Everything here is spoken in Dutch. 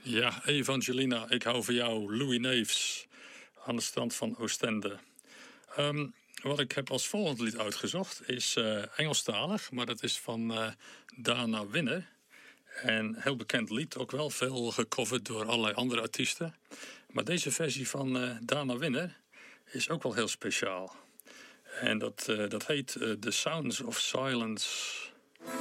Ja, Evangelina, ik hou van jou, Louis Neefs, aan de strand van Oostende. Wat ik heb als volgende lied uitgezocht is Engelstalig, maar dat is van Dana Winner. En heel bekend lied, ook wel veel gecoverd door allerlei andere artiesten. Maar deze versie van Dana Winner is ook wel heel speciaal. En dat heet The Sounds of Silence.